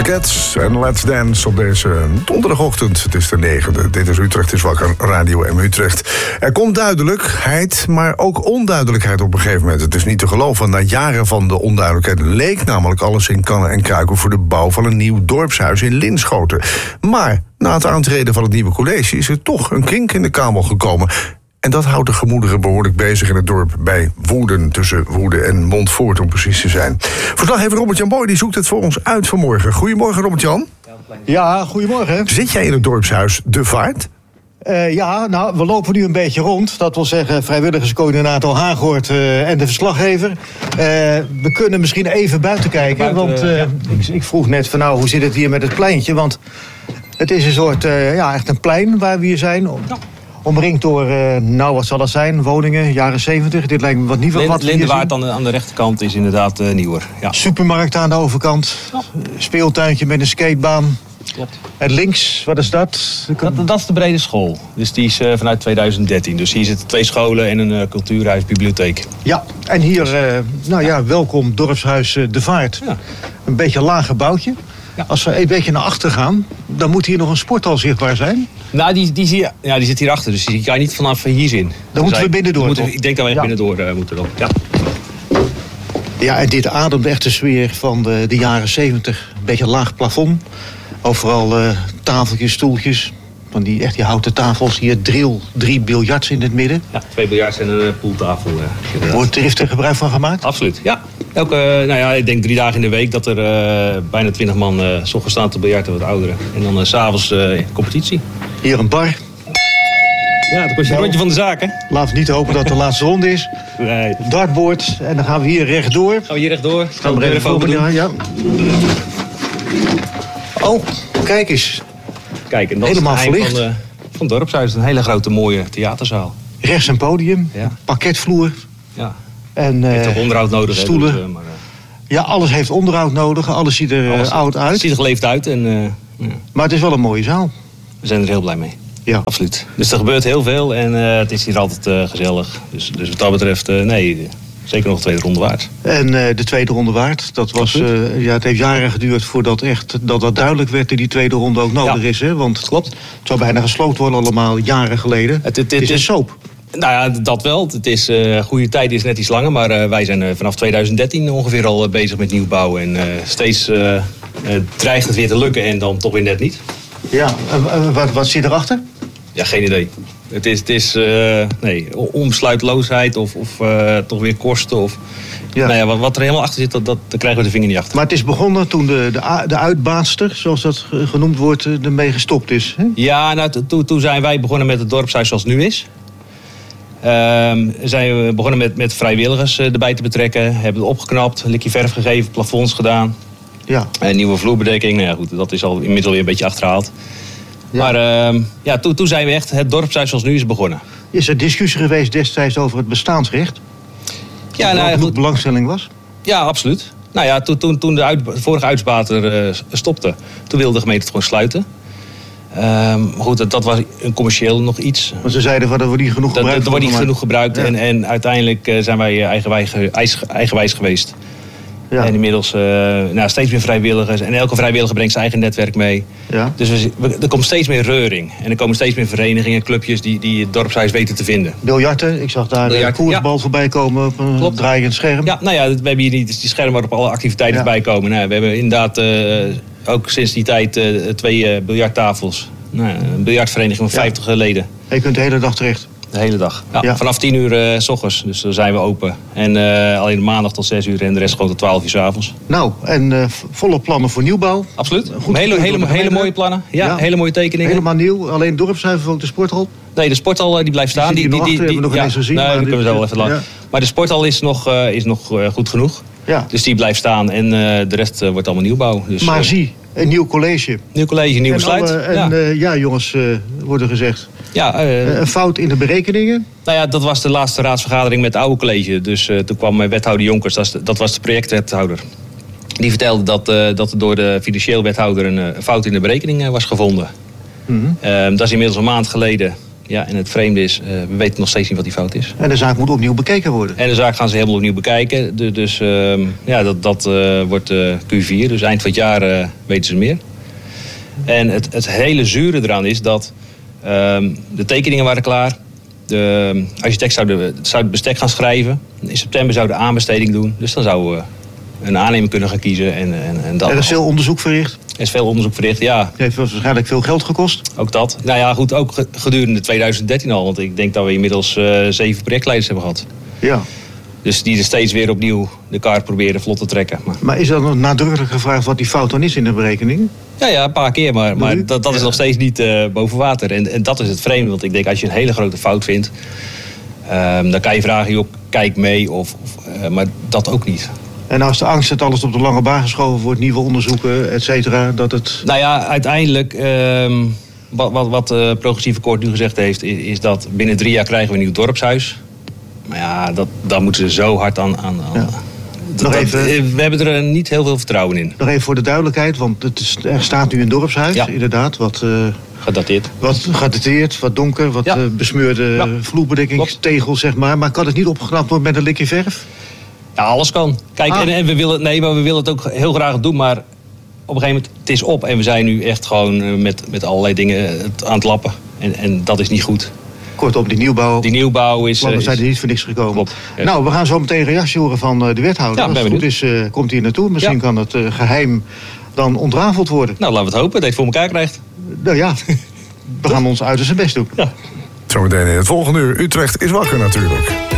The Cats en Let's Dance op deze donderdagochtend. Het is de 9e. Dit is Utrecht is wakker, Radio M Utrecht. Er komt duidelijkheid, maar ook onduidelijkheid op een gegeven moment. Het is niet te geloven. Na jaren van de onduidelijkheid leek namelijk alles in kannen en kruiken voor de bouw van een nieuw dorpshuis in Linschoten. Maar na het aantreden van het nieuwe college is er toch een kink in de kabel gekomen. En dat houdt de gemoederen behoorlijk bezig in het dorp bij Woerden, tussen Woerden en Montfoort om precies te zijn. Verslaggever Robert-Jan Boy die zoekt het voor ons uit vanmorgen. Goedemorgen, Robert-Jan. Ja, goedemorgen. Zit jij in het dorpshuis De Vaart? Ja, nou, we lopen nu een beetje rond. Dat wil zeggen vrijwilligerscoördinator Haaghoort en de verslaggever. We kunnen misschien even buiten kijken. Want ik vroeg net van nou, hoe zit het hier met het pleintje? Want het is een soort, echt een plein waar we hier zijn. Omringd door, wat zal dat zijn? Woningen, jaren 70. Dit lijkt me wat nieuwer. Lindenwaard aan de rechterkant is inderdaad nieuwer. Ja. Supermarkt aan de overkant. Speeltuintje met een skatebaan. Klopt. En links, wat is dat? Dat is de brede school. Dus die is vanuit 2013. Dus hier zitten 2 scholen en een cultuurhuis, bibliotheek. Ja, en hier, welkom, dorpshuis De Vaart. Ja. Een beetje een laag gebouwtje. Ja. Als we een beetje naar achter gaan, dan moet hier nog een sporthal zichtbaar zijn. Nou, die zit hierachter, dus die kan je niet vanaf hier zien. Dan moeten we binnendoor. Ik denk dat we echt binnendoor moeten dan. Ja. Ja, en dit ademt echt de sfeer van de jaren 70. Een beetje laag plafond. Overal tafeltjes, stoeltjes. Van die houten tafels. Hier 3 biljarts in het midden. Ja, 2 biljarts en een pooltafel. Wordt er gebruik van gemaakt? Absoluut, ja. Ik denk 3 dagen in de week dat er bijna 20 man 's ochtends staan te biljarten, wat ouderen. En dan 's avonds competitie. Hier een bar. Ja, dat kost je een rondje van de zaak, hè? Laten we niet hopen dat het de laatste ronde is. Nee. Dartboard. En dan gaan we hier rechtdoor. Gaan we even open doen. Ja. Oh, kijk eens. Kijk, en dat helemaal is verlicht. Van het dorpshuis. Een hele grote mooie theaterzaal. Rechts een podium. Ja. Parketvloer. Ja. En heeft ook onderhoud nodig. Stoelen. Dus, ja, alles heeft onderhoud nodig. Alles ziet er oud uit. Het ziet er geleefd uit. Maar het is wel een mooie zaal. We zijn er heel blij mee. Ja. Absoluut. Dus er gebeurt heel veel en het is hier altijd gezellig. Dus wat dat betreft, zeker nog de tweede ronde waard. En de tweede ronde waard, dat was, het heeft jaren geduurd voordat dat duidelijk werd dat die tweede ronde ook nodig is. Hè? Want klopt. Het zou bijna gesloopt worden allemaal jaren geleden. Het is een soap. Nou ja, dat wel. Het is, goede tijd is net iets langer, maar wij zijn vanaf 2013 ongeveer al bezig met nieuwbouw. En steeds dreigt het weer te lukken en dan toch weer net niet. Ja, wat zit erachter? Ja, geen idee. Het is onbesluitloosheid of toch weer kosten. Of, wat er helemaal achter zit, daar krijgen we de vinger niet achter. Maar het is begonnen toen de uitbaatster, zoals dat genoemd wordt, ermee gestopt is. Hè? Ja, nou, toen zijn wij begonnen met het dorpshuis zoals het nu is. Zijn we begonnen met vrijwilligers erbij te betrekken. Hebben het opgeknapt, likje verf gegeven, plafonds gedaan. Ja. Nieuwe vloerbedekking. Nou ja, goed, dat is al inmiddels weer een beetje achterhaald. Ja. Maar toen zijn we echt het dorpshuis zoals het nu is begonnen. Is er discussie geweest destijds over het bestaansrecht? Ja, nou, goed belangstelling was? Ja, absoluut. Nou ja, toen de vorige uitspater stopte, toen wilde de gemeente het gewoon sluiten. Goed, dat was een commercieel nog iets. Maar ze zeiden van, er wordt niet genoeg gebruikt. Er wordt niet genoeg gebruikt en uiteindelijk zijn wij eigenwijs geweest. Ja. En inmiddels steeds meer vrijwilligers. En elke vrijwilliger brengt zijn eigen netwerk mee. Ja. Dus er komt steeds meer reuring. En er komen steeds meer verenigingen, clubjes die het dorpshuis weten te vinden. Biljarten, ik zag daar de koersbal voorbij komen op een draaiend scherm. Ja, nou ja, we hebben hier niet die schermen waarop alle activiteiten voorbij komen. Nou, we hebben inderdaad ook sinds die tijd 2 biljarttafels. Een biljartvereniging van 50 leden. En je kunt de hele dag terecht? De hele dag. Ja. Vanaf 10 uur 's ochtends. Dus dan zijn we open. En alleen maandag tot 6 uur en de rest gewoon tot 12 uur 's avonds. Nou, en volle plannen voor nieuwbouw? Absoluut. Hele mooie plannen. Ja, hele mooie tekeningen. Helemaal nieuw. Alleen het dorpshuis of ook de sporthal? Nee, de sporthal die blijft staan. Die hebben we nog eens gezien. Nee, die kunnen we zo wel even laten. Ja. Maar de sporthal is nog goed genoeg. Ja. Dus die blijft staan. En de rest wordt allemaal nieuwbouw. Dus, maar zie, een nieuw college. Nieuw college, nieuw besluit. Jongens, wordt er gezegd. Ja, een fout in de berekeningen? Nou ja, dat was de laatste raadsvergadering met het oude college. Dus toen kwam wethouder Jonkers, dat was de projectwethouder. Die vertelde dat er door de financieel wethouder een fout in de berekening was gevonden. Mm-hmm. Dat is inmiddels een maand geleden. Ja, en het vreemde is, we weten nog steeds niet wat die fout is. En de zaak moet opnieuw bekeken worden. En de zaak gaan ze helemaal opnieuw bekijken. Dus dat wordt Q4. Dus eind van het jaar weten ze meer. En het hele zure eraan is dat de tekeningen waren klaar. De architect zou het bestek gaan schrijven. In september zou de aanbesteding doen. Dus dan zouden we een aannemer kunnen gaan kiezen. En dat er is veel onderzoek verricht? Er is veel onderzoek verricht, ja. Het heeft waarschijnlijk veel geld gekost? Ook dat. Nou ja, goed, ook gedurende 2013 al. Want ik denk dat we inmiddels 7 projectleiders hebben gehad. Ja. Dus die er steeds weer opnieuw de kaart proberen vlot te trekken. Maar is er nog nadrukkelijk gevraagd wat die fout dan is in de berekening? Ja, een paar keer. Maar dat is nog steeds niet boven water. En dat is het vreemde. Want ik denk, als je een hele grote fout vindt... dan kan je vragen, joh, kijk mee. Maar dat ook niet. En als de angst dat alles op de lange baan geschoven wordt... nieuwe onderzoeken, et cetera, dat het... Nou ja, uiteindelijk... wat de progressieve koord nu gezegd heeft... is dat binnen 3 jaar krijgen we een nieuw dorpshuis. Maar ja, daar moeten ze zo hard aan... Ja. We hebben er niet heel veel vertrouwen in. Nog even voor de duidelijkheid, want er staat nu een dorpshuis, inderdaad. Wat gedateerd. Wat gedateerd, wat donker, wat besmeurde vloerbedekkingstegels, zeg maar. Maar kan het niet opgeknapt worden met een likje verf? Ja, alles kan. Kijk, en we willen het ook heel graag doen, maar op een gegeven moment, het is op. En we zijn nu echt gewoon met allerlei dingen aan het lappen. En dat is niet goed. Kortom, die nieuwbouw is... plannen zijn er niet voor niks gekomen. Klopt. Ja. Nou, we gaan zo meteen een reactie horen van de wethouder. Ja, als het goed is, komt hij naartoe. Misschien kan het geheim dan ontrafeld worden. Nou, laten we het hopen dat hij het voor elkaar krijgt. Nou ja, we gaan ons uiterste best doen. Ja. Zometeen in het volgende uur. Utrecht is wakker natuurlijk.